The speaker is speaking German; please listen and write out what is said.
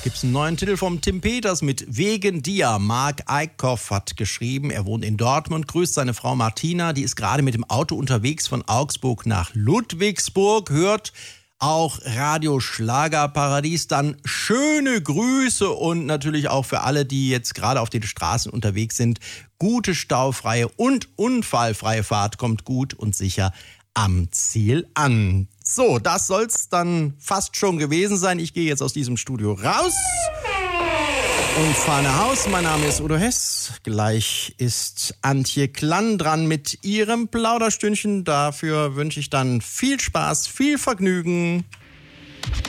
Jetzt gibt es einen neuen Titel vom Tim Peters mit Wegen dir. Mark Eickhoff hat geschrieben, er wohnt in Dortmund, grüßt seine Frau Martina, die ist gerade mit dem Auto unterwegs von Augsburg nach Ludwigsburg, hört auch Radio Schlagerparadies, dann schöne Grüße und natürlich auch für alle, die jetzt gerade auf den Straßen unterwegs sind, gute staufreie und unfallfreie Fahrt, kommt gut und sicher am Ziel an. So, das soll's dann fast schon gewesen sein. Ich gehe jetzt aus diesem Studio raus und fahre nach Haus. Mein Name ist Udo Hess. Gleich ist Antje Klann dran mit ihrem Plauderstündchen. Dafür wünsche ich dann viel Spaß, viel Vergnügen.